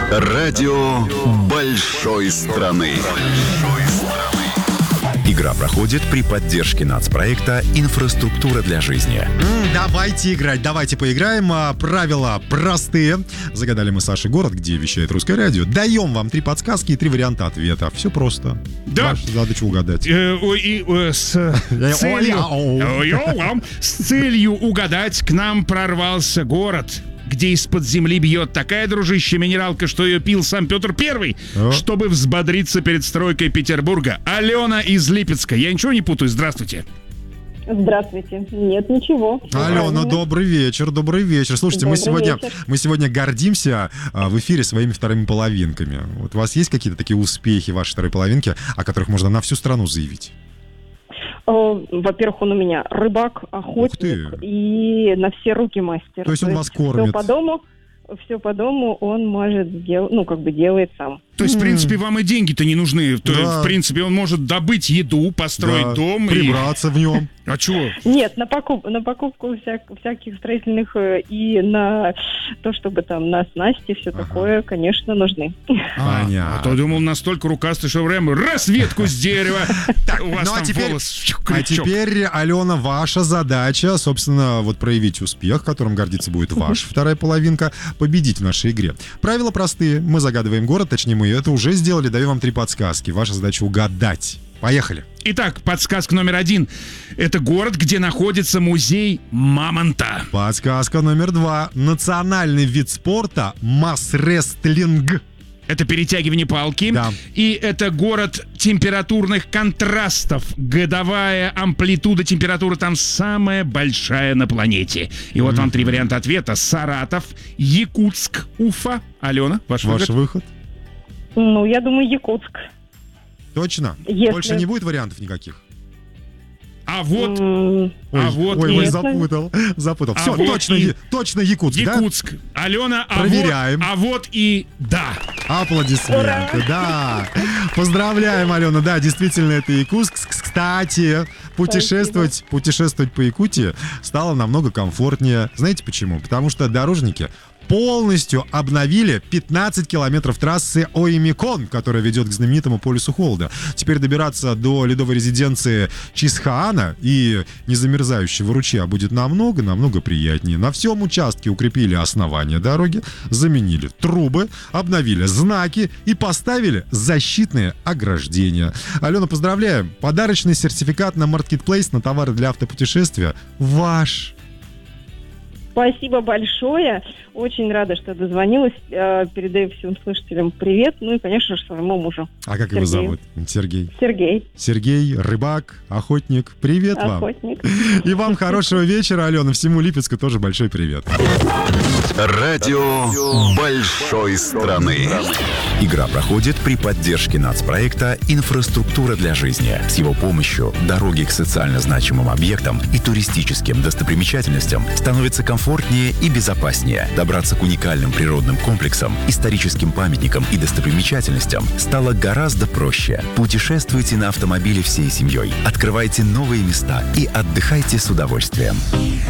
Радио большой страны. Игра проходит при поддержке нацпроекта «Инфраструктура для жизни». Давайте играть, давайте поиграем. Правила простые. Загадали мы Саше город, где вещает Русское радио. Даем вам 3 подсказки и 3 варианта ответа. Все просто. Да. Ваша задача угадать. С целью угадать к нам прорвался город, где из-под земли бьет такая, дружище, минералка, что ее пил сам Петр Первый, чтобы взбодриться перед стройкой Петербурга. Алена из Липецка. Я ничего не путаю? Здравствуйте. Здравствуйте. Нет, ничего. Алена, добрый вечер, добрый вечер. Слушайте, мы сегодня гордимся в эфире своими вторыми половинками. Вот у вас есть какие-то такие успехи вашей второй половинки, о которых можно на всю страну заявить? Во-первых, он у меня рыбак, охотник и на все руки мастер. То есть он вас кормит? Все по дому он может сделать, делает сам. То есть, в принципе, вам и деньги-то не нужны. В принципе, он может добыть еду, построить дом. Прибраться в нем. А чего? Нет, на покупку всяких строительных и на то, чтобы там на снасти, все такое, конечно, нужны. Понятно. А то думал, настолько рукастый, что прямо раз ветку с дерева. У вас там волос. А теперь, Алена, ваша задача, собственно, вот проявить успех, которым гордиться будет ваша вторая половинка, победить в нашей игре. Правила простые. Мы загадываем город, точнее, мы это уже сделали, даем вам 3 подсказки. Ваша задача угадать. Поехали. Итак, подсказка номер 1. Это город, где находится музей Мамонта. Подсказка номер 2. Национальный вид спорта масс-рестлинг. Это перетягивание палки. Да. И это город температурных контрастов. Годовая амплитуда температуры там самая большая на планете. И вот вам 3 варианта ответа. Саратов, Якутск, Уфа. Алена, ваш выход? Я думаю, Якутск. Точно? Если... Больше не будет вариантов никаких? Запутал. Все, точно Якутск, Якутск. Да? Алена, проверяем. Вот и да. Аплодисменты, да. Поздравляем, Алена. Да, действительно, это Якутск. Кстати, путешествовать по Якутии стало намного комфортнее. Знаете почему? Потому что дорожники полностью обновили 15 километров трассы Оимикон, которая ведет к знаменитому полюсу холода. Теперь добираться до ледовой резиденции Чисхаана и незамерзающего ручья будет намного приятнее. На всем участке укрепили основание дороги, заменили трубы, обновили знаки и поставили защитные ограждения. Алена, поздравляем! Подарочный сертификат на Marketplace на товары для автопутешествия ваш. Спасибо большое. Очень рада, что дозвонилась. Передаю всем слушателям привет. Ну и, конечно же, своему мужу. А как его зовут? Сергей. Сергей, рыбак, охотник. Привет вам. И вам хорошего вечера, Алена. Всему Липецку тоже большой привет. Радио большой страны. Игра проходит при поддержке нацпроекта «Инфраструктура для жизни». С его помощью дороги к социально значимым объектам и туристическим достопримечательностям становятся комфортнее и безопаснее. Добраться к уникальным природным комплексам, историческим памятникам и достопримечательностям стало гораздо проще. Путешествуйте на автомобиле всей семьей, открывайте новые места и отдыхайте с удовольствием.